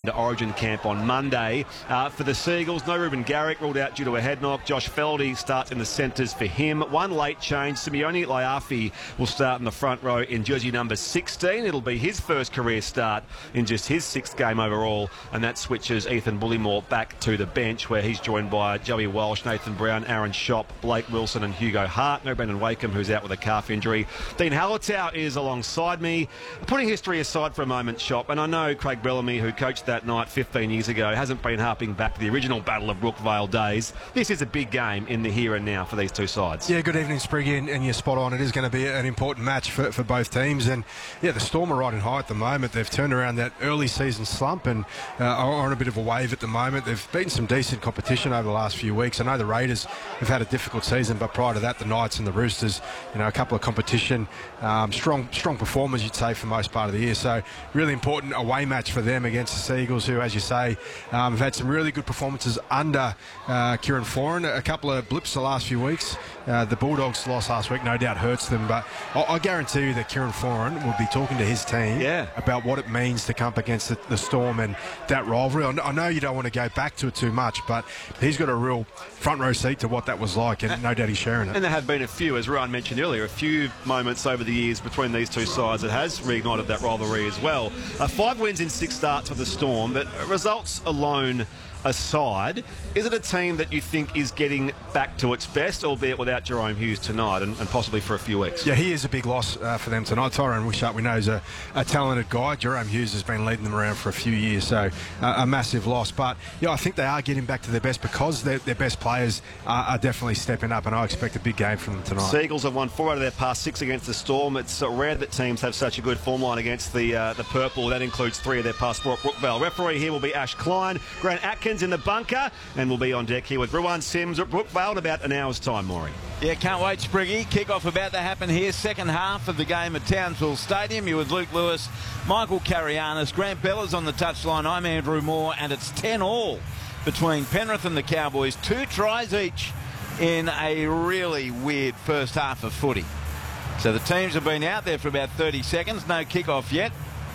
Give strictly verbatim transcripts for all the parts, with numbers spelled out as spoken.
Origin camp on Monday. Uh, for the Seagulls, no Ruben Garrick, ruled out due to a head knock. Josh Feldy starts in the centres for him. One late change. Simeone Laiafi will start in the front row in jersey number sixteen. It'll be his first career start in just his sixth game overall, and that switches Ethan Bullymore back to the bench, where he's joined by Joey Walsh, Nathan Brown, Aaron Schopp, Blake Wilson and Hugo Hart. No Brendan Wakeham, who's out with a calf injury. Dean Hallertau is alongside me. Putting history aside for a moment, Schopp, and I know Craig Bellamy, who coached that night fifteen years ago, hasn't been harping back to the original Battle of Brookvale days. This is a big game in the here and now for these two sides. Yeah, good evening, Spriggy, and, and you're spot on. It is going to be an important match for, for both teams, and yeah, the Storm are riding high at the moment. They've turned around that early season slump and uh, are on a bit of a wave at the moment. They've beaten some decent competition over the last few weeks. I know the Raiders have had a difficult season, but prior to that, the Knights and the Roosters, you know, a couple of competition, um, strong strong performers, you'd say, for most part of the year. So really important away match for them against the Seagulls, who, as you say, um, have had some really good performances under uh, Kieran Foran. A couple of blips the last few weeks. Uh, the Bulldogs loss last week no doubt hurts them, but I, I guarantee you that Kieran Foran will be talking to his team yeah. about what it means to come up against the, the Storm and that rivalry. I, I know you don't want to go back to it too much, but he's got a real front row seat to what that was like, and no doubt he's sharing it. And there have been a few, as Ryan mentioned earlier, a few moments over the years between these two sides that has reignited that rivalry as well. Uh, five wins in six starts for the Storm, but results alone aside, is it a team that you think is getting back to its best, albeit without Jerome Hughes tonight and, and possibly for a few weeks? Yeah, he is a big loss uh, for them tonight. Tyrone Wishart, we know, is a, a talented guy. Jerome Hughes has been leading them around for a few years, so uh, a massive loss. But yeah, I think they are getting back to their best because their, their best players are, are definitely stepping up, and I expect a big game from them tonight. Seagulls have won four out of their past six against the Storm. It's uh, rare that teams have such a good form line against the uh, the Purple. That includes three of their past four at Brookvale. Referee here will be Ash Klein. Grant Atkins in the bunker, and we'll be on deck here with Ruan Sims at Brookvale in about an hour's time, Maury. Yeah, can't wait, Spriggy. Kick-off about to happen here. Second half of the game at Townsville Stadium. You with Luke Lewis, Michael Carianis, Grant Bella's on the touchline. I'm Andrew Moore, and it's ten all between Penrith and the Cowboys. Two tries each in a really weird first half of footy. So the teams have been out there for about thirty seconds. No kick-off yet.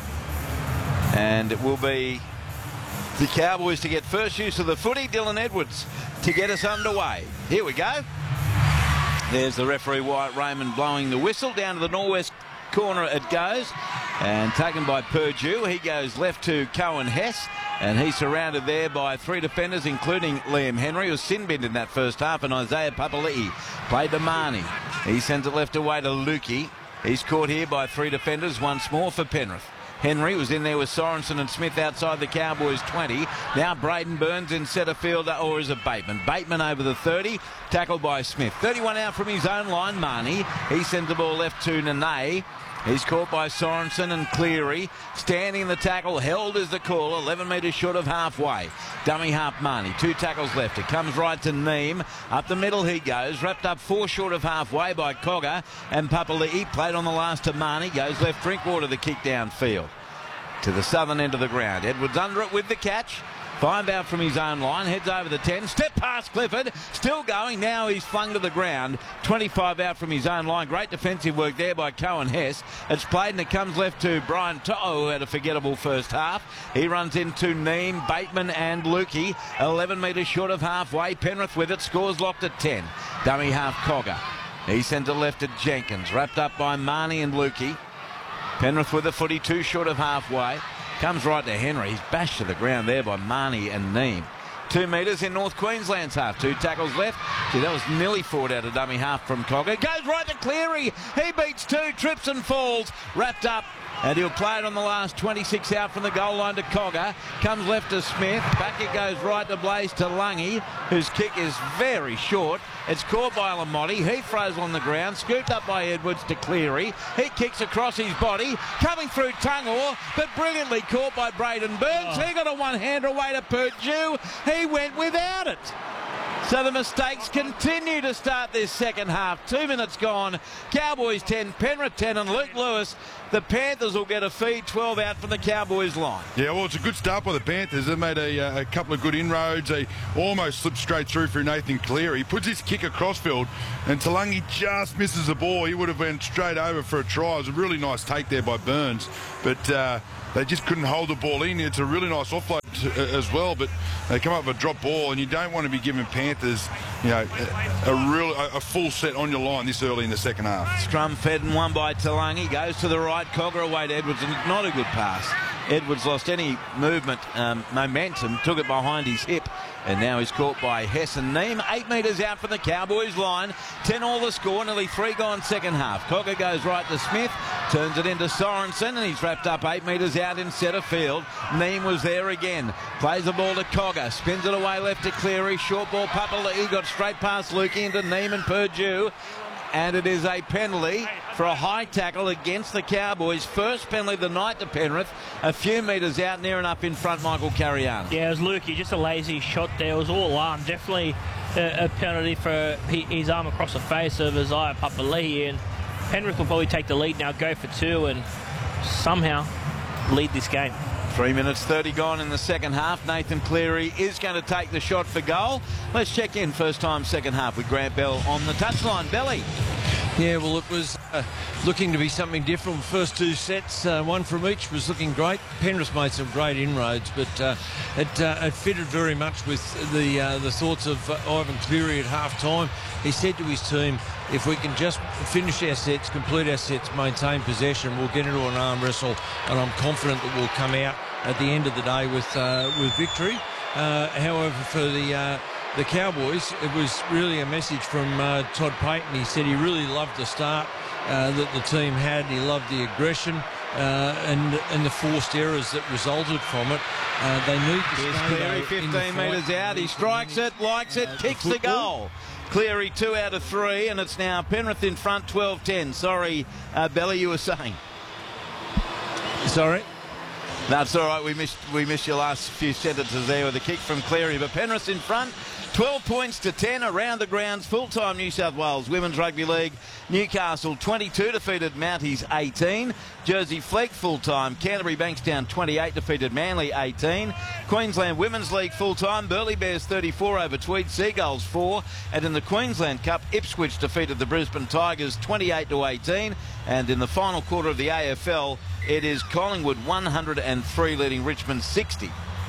And it will be the Cowboys to get first use of the footy. Dylan Edwards to get us underway. Here we go. There's the referee, Wyatt Raymond, blowing the whistle. Down to the northwest corner it goes. And taken by Purdue. He goes left to Cohen Hess. And he's surrounded there by three defenders, including Liam Henry, who was sin-binned in that first half. And Isaiah Papali'i played to Marnie. He sends it left away to Lukey. He's caught here by three defenders once more for Penrith. Henry was in there with Sorensen and Smith outside the Cowboys twenty. Now Braden Burns in centre field, or is it Bateman? Bateman over the thirty, tackled by Smith. thirty-one out from his own line, Marnie. He sends the ball left to Nene. He's caught by Sorensen and Cleary. Standing in the tackle, held is the call, eleven metres short of halfway. Dummy half Marnie, two tackles left. It comes right to Neem. Up the middle he goes, wrapped up four short of halfway by Cogger. And Papali'i played on the last to Marnie. Goes left, Drinkwater the kick downfield to the southern end of the ground. Edwards under it with the catch. Five out from his own line, heads over the ten, step past Clifford, still going, now he's flung to the ground. twenty-five out from his own line, great defensive work there by Cohen Hess. It's played and it comes left to Brian To'o, who had a forgettable first half. He runs into Neem, Bateman and Lukey, eleven metres short of halfway. Penrith with it, scores locked at ten. Dummy half Cogger. He sends it left at Jenkins, wrapped up by Marnie and Lukey. Penrith with a footy, two short of halfway. Comes right to Henry. He's bashed to the ground there by Marnie and Neem. Two metres in North Queensland's half. Two tackles left. Gee, that was nearly forward out of dummy half from Cogger. Goes right to Cleary. He beats two, trips and falls. Wrapped up. And he'll play it on the last twenty-six out from the goal line to Cogger. Comes left to Smith. Back it goes right to Blaze to Lungy, whose kick is very short. It's caught by Lamotti. He throws on the ground. Scooped up by Edwards to Cleary. He kicks across his body. Coming through Tungor, but brilliantly caught by Braden Burns. Oh. He got a one-hander away to Purdue. He went without it. So the mistakes continue to start this second half. Two minutes gone. Cowboys ten, Penrith ten, and Luke Lewis. The Panthers will get a feed, twelve out from the Cowboys line. Yeah, well, it's a good start by the Panthers. They made a, a couple of good inroads. They almost slipped straight through for Nathan Cleary. He puts his kick across field, and Talangi just misses the ball. He would have went straight over for a try. It was a really nice take there by Burns, but uh, they just couldn't hold the ball in. It's a really nice offload uh, as well, but they come up with a drop ball, and you don't want to be giving Panthers, you know, a, a real a, a full set on your line this early in the second half. Scrum fed and won by Talangi. Goes to the right. Cogger away to Edwards, and not a good pass. Edwards lost any movement, um, momentum, took it behind his hip, and now he's caught by Hess and Neem. Eight metres out from the Cowboys line. Ten all the score, nearly three gone second half. Cogger goes right to Smith, turns it into Sorensen, and he's wrapped up eight metres out in centre field. Neem was there again. Plays the ball to Cogger, spins it away left to Cleary. Short ball, Papali'i got straight past Lukey into Neem and Purdue. And it is a penalty for a high tackle against the Cowboys. First penalty of the night to Penrith. A few metres out, near enough in front, Michael Cariana. Yeah, it was Lukey, just a lazy shot there. It was all arm. Definitely a, a penalty for his arm across the face of Isaiah Papali'i. And Penrith will probably take the lead now, go for two, and somehow lead this game. Three minutes thirty gone in the second half. Nathan Cleary is going to take the shot for goal. Let's check in first time second half with Grant Bell on the touchline. Belly. Yeah, well, it was uh, looking to be something different. First two sets, uh, one from each, was looking great. Penrith made some great inroads, but uh, it, uh, it fitted very much with the uh, the thoughts of uh, Ivan Cleary at half time. He said to his team, if we can just finish our sets, complete our sets, maintain possession, we'll get into an arm wrestle, and I'm confident that we'll come out at the end of the day with uh, with victory. Uh, however, for the uh, the Cowboys, it was really a message from uh, Todd Payton. He said he really loved the start uh, that the team had. He loved the aggression uh, and and the forced errors that resulted from it. Uh, they need to Here's stay Cleary, fifteen metres out. He strikes it, likes it, kicks the goal. Cleary two out of three, and it's now Penrith in front, twelve ten. Sorry, uh, Belly, you were saying. Sorry? No, it's all right. We missed we missed your last few sentences there with a kick from Cleary. But Penrith in front, twelve points to ten around the grounds. Full-time New South Wales Women's Rugby League. Newcastle twenty-two defeated Mounties eighteen. Jersey Flegg full-time. Canterbury Bankstown twenty-eight defeated Manly eighteen. Queensland Women's League full-time. Burleigh Bears thirty-four over Tweed Seagulls four. And in the Queensland Cup, Ipswich defeated the Brisbane Tigers twenty-eight to eighteen. And in the final quarter of the A F L, it is Collingwood one hundred three leading Richmond sixty.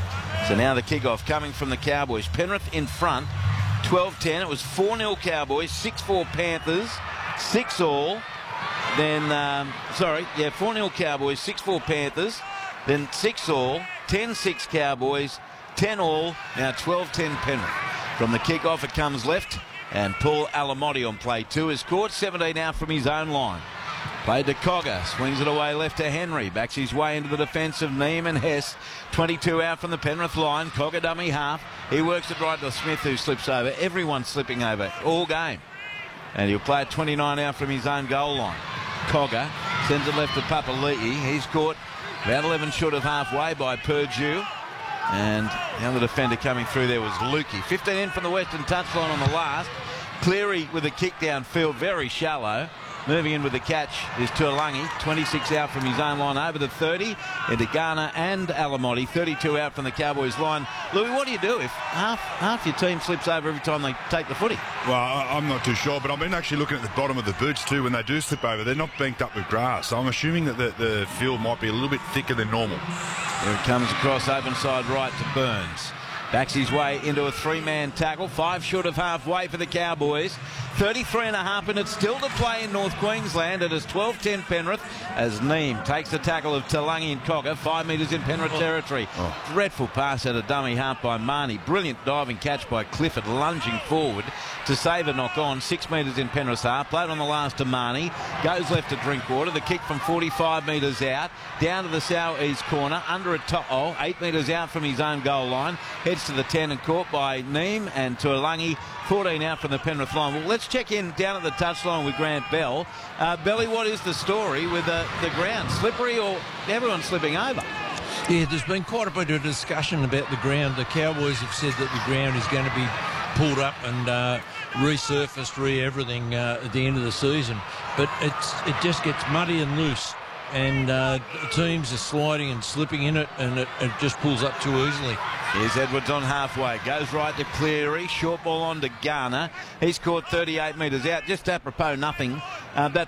So now the kickoff coming from the Cowboys. Penrith in front, twelve ten. It was four nil Cowboys, six four Panthers, six all. Then, um, sorry, yeah, four nil Cowboys, six four Panthers, then six all, ten six Cowboys, ten all, now twelve ten Penrith. From the kickoff, it comes left, and Paul Alamotti on play two is caught, seventeen out from his own line. Played to Cogger, swings it away left to Henry, backs his way into the defence of Neem and Hess. twenty-two out from the Penrith line, Cogger dummy half. He works it right to Smith, who slips over. Everyone's slipping over all game. And he'll play it twenty-nine out from his own goal line. Cogger sends it left to Papali'i. He's caught about eleven short of halfway by Purdue. And the other defender coming through there was Lukey. fifteen in from the Western touchline on the last. Cleary with a kick downfield, very shallow. Moving in with the catch is Tuolangi, twenty-six out from his own line, over the thirty, into Garner and Alamotti, thirty-two out from the Cowboys line. Louis, what do you do if half half your team slips over every time they take the footy? Well, I'm not too sure, but I've been actually looking at the bottom of the boots too. When they do slip over, they're not banked up with grass, so I'm assuming that the, the field might be a little bit thicker than normal. There it comes across open side right to Burns. Backs his way into a three-man tackle, five short of halfway for the Cowboys. thirty-three and a half minutes still to play in North Queensland. It is twelve ten Penrith as Neem takes the tackle of Talangi and Cogger, five metres in Penrith territory. Oh. Dreadful pass at a dummy half by Marnie. Brilliant diving catch by Clifford, lunging forward to save a knock on, six metres in Penrith's half. Played on the last to Marnie, goes left to Drinkwater. The kick from forty-five metres out, down to the south-east corner, under a top, oh, eight metres out from his own goal line. Heads to the ten and caught by Neem and Tuolangi, fourteen out from the Penrith line. Well, let's check in down at the touchline with Grant Bell. Uh, Belly, what is the story with uh, the ground? Slippery or everyone slipping over? Yeah, there's been quite a bit of discussion about the ground. The Cowboys have said that the ground is going to be pulled up and uh, resurfaced, re-everything uh, at the end of the season. But it's it just gets muddy and loose, and uh, teams are sliding and slipping in it, and it, it just pulls up too easily. Here's Edwards on halfway. Goes right to Cleary. Short ball on to Garner. He's caught thirty-eight metres out. Just apropos nothing. Uh, that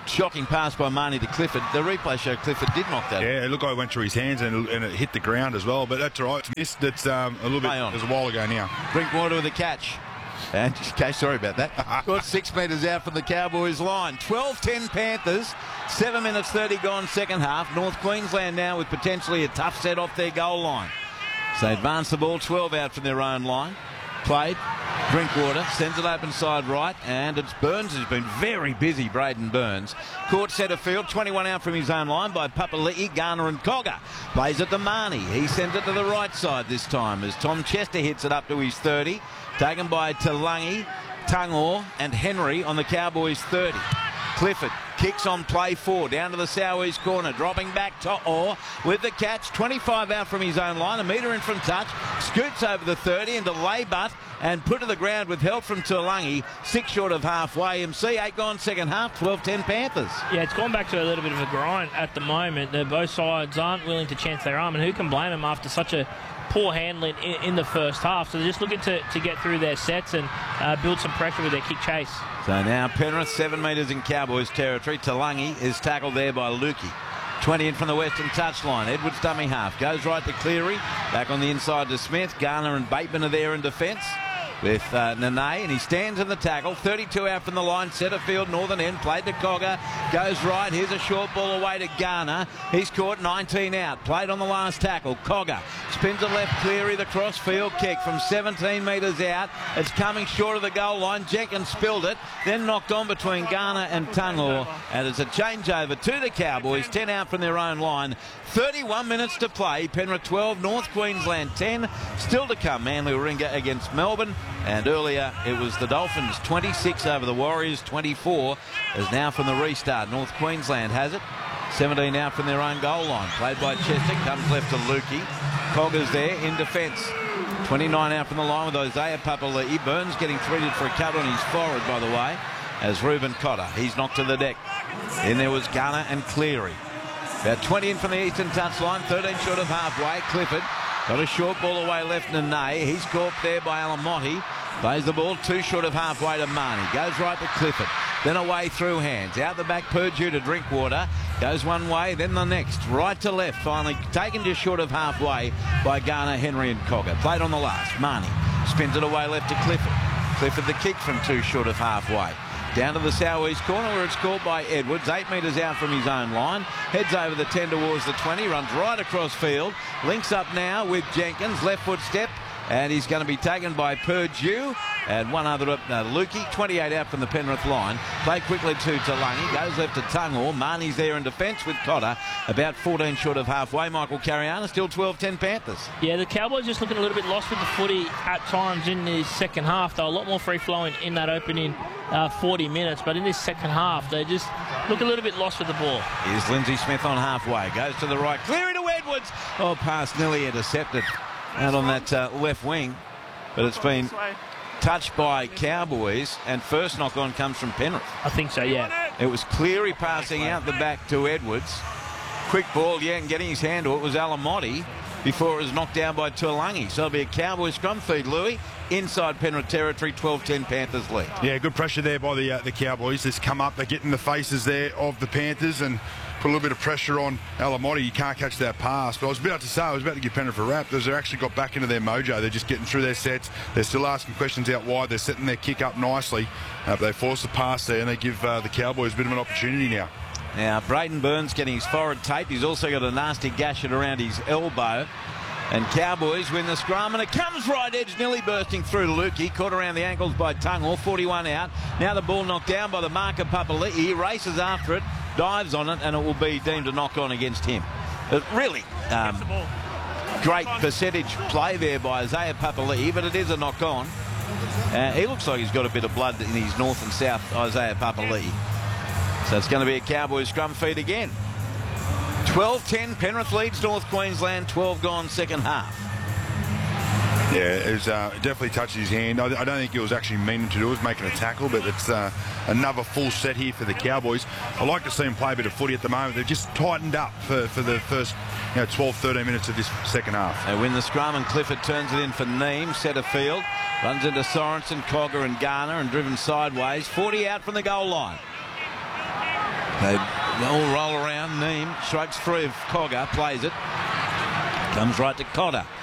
shocking pass by Marnie to Clifford. The replay showed Clifford did knock that. Yeah, it looked like it went through his hands and, and it hit the ground as well. But that's all right. It's missed. It's um, a little bit. It was a while ago now. Drinkwater with a catch. And okay, sorry about that. Got six metres out from the Cowboys line. twelve ten Panthers. seven minutes thirty gone second half. North Queensland now with potentially a tough set off their goal line. So they advance the ball. twelve out from their own line. Played. Drinkwater sends it open side right, and it's Burns who's been very busy, Braden Burns. Caught centre field, twenty-one out from his own line by Papali'i, Garner and Cogger. Plays it to Marnie. He sends it to the right side this time as Tom Chester hits it up to his thirty. Taken by Talangi, Tungor and Henry on the Cowboys' thirty. Clifford kicks on play four, down to the southeast corner, dropping back to Orr with the catch, twenty-five out from his own line, a metre in from touch, scoots over the thirty into Laybutt and put to the ground with help from Talangi, six short of halfway. M C, eight gone second half, twelve ten Panthers. Yeah, it's gone back to a little bit of a grind at the moment. Uh, both sides aren't willing to chance their arm, and who can blame them after such a poor handling in, in the first half? So they're just looking to, to get through their sets and uh, build some pressure with their kick chase. So now Penrith, seven metres in Cowboys territory. Talangi is tackled there by Lukey. twenty in from the western touchline. Edwards dummy half. Goes right to Cleary. Back on the inside to Smith. Garner and Bateman are there in defence with uh, Nene, and he stands in the tackle. thirty-two out from the line. Centre field, northern end. Played to Cogger. Goes right. Here's a short ball away to Garner. He's caught nineteen out. Played on the last tackle. Cogger spins it left. Cleary, the cross field kick from seventeen metres out. It's coming short of the goal line. Jenkins spilled it. Then knocked on between Garner and Tungor. And it's a changeover to the Cowboys. ten out from their own line. thirty-one minutes to play. Penrith twelve, North Queensland ten. Still to come. Manly Warringah against Melbourne. And earlier it was the Dolphins twenty-six over the Warriors twenty-four. As now from the restart, North Queensland has it. seventeen out from their own goal line. Played by Chester, comes left to Lukey. Cogger's there in defence. twenty-nine out from the line with Isaiah Papali'i. Burns getting treated for a cut on his forehead, by the way, as Reuben Cotter. He's knocked to the deck. Then there was Garner and Cleary. About twenty in from the eastern touchline, thirteen short of halfway. Clifford got a short ball away left Nene. He's caught there by Alamotti. Plays the ball two short of halfway to Marnie. Goes right to Clifford. Then away through hands. Out the back, Purdue to Drinkwater. Goes one way, then the next. Right to left. Finally taken just short of halfway by Garner, Henry and Cogger. Played on the last. Marnie spins it away left to Clifford. Clifford the kick from two short of halfway. Down to the southeast corner where it's caught by Edwards. Eight metres out from his own line. Heads over the ten towards the twenty. Runs right across field. Links up now with Jenkins. Left foot step. And he's going to be taken by Purdue. And one other up, uh, Lukey, twenty-eight out from the Penrith line. Play quickly to Talangi. Goes left to Tungor. Marnie's there in defence with Cotter. About fourteen short of halfway. Michael Cariana, still twelve ten Panthers. Yeah, the Cowboys just looking a little bit lost with the footy at times in the second half. They were a lot more free-flowing in that opening uh, forty minutes. But in this second half, they just look a little bit lost with the ball. Here's Lindsay Smith on halfway. Goes to the right. Cleary to Edwards. Oh, pass nearly intercepted out on that uh, left wing. But it's been touched by Cowboys, and first knock on comes from Penrith. I think so, yeah. It was Cleary passing out the back to Edwards. Quick ball, yeah, and getting his hand to it was Alamotti before it was knocked down by Talangi. So it'll be a Cowboys scrum feed, Louis. Inside Penrith territory, twelve ten Panthers lead. Yeah, good pressure there by the uh, the Cowboys. Just come up, they're getting the faces there of the Panthers and put a little bit of pressure on Alamotti. You can't catch that pass. But I was about to say, I was about to give Penrith a rap because they actually got back into their mojo. They're just getting through their sets. They're still asking questions out wide. They're setting their kick up nicely. Uh, but they force the pass there and they give uh, the Cowboys a bit of an opportunity now. Now, Braden Burns getting his forehead taped. He's also got a nasty gash around his elbow. And Cowboys win the scrum, and it comes right edge, nearly bursting through to Lukey. Caught around the ankles by Tungor, forty-one out. Now the ball knocked down by the marker Papali'i. He races after it, dives on it, and it will be deemed a knock-on against him. But really, um, great percentage play there by Isaiah Papali'i, but it is a knock-on. Uh, he looks like he's got a bit of blood in his north and south, Isaiah Papali'i. So it's going to be a Cowboys scrum feed again. twelve ten, Penrith leads North Queensland, twelve gone second half. Yeah, it, was, uh, it definitely touched his hand. I, I don't think it was actually meaning to do it, it was making a tackle, but it's uh, another full set here for the Cowboys. I like to see them play a bit of footy at the moment. They've just tightened up for, for the first you know, twelve, thirteen minutes of this second half. They win the scrum and Clifford turns it in for Neem, centre field. Runs into Sorensen, Cogger and Garner and driven sideways. forty out from the goal line. They all roll around. Neem strokes free of Cogger, plays it. Comes right to Cotter.